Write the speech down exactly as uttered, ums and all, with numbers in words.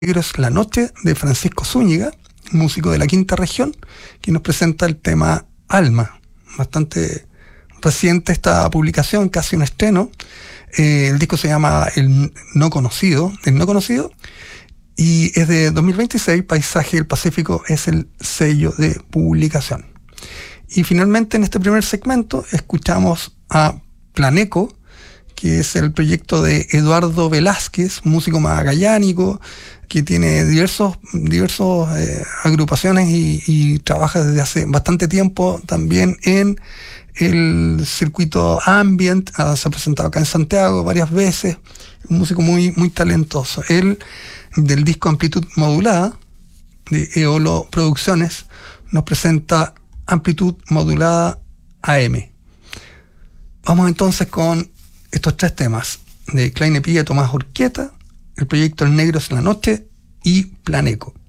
Negros la Noche de Francisco Zúñiga, músico de la Quinta Región, que nos presenta el tema Alma. Bastante reciente esta publicación, casi un estreno. Eh, el disco se llama El No Conocido, El No Conocido, y es de dos mil veintiséis. Paisaje del Pacífico es el sello de publicación. Y finalmente, en este primer segmento, escuchamos a Planeco, que es el proyecto de Eduardo Velázquez, músico magallánico, que tiene diversos, diversos eh, agrupaciones y, y trabaja desde hace bastante tiempo también en el circuito ambient. Ah, se ha presentado acá en Santiago varias veces, un músico muy, muy talentoso. Él, del disco Amplitud Modulada, de Eolo Producciones, nos presenta Amplitud Modulada A M. Vamos entonces con estos tres temas de Kleine Pilla, Tomás Urquieta, el proyecto El Negros la Noche y Planeco.